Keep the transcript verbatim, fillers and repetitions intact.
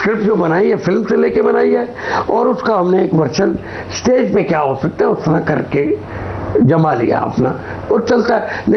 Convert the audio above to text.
Script जो बनाई है फिल्म से लेके बनाई है, और उसका हमने एक वर्जन स्टेज पे क्या हो सकता है उस तरह करके जमा लिया अपना, और चलता है।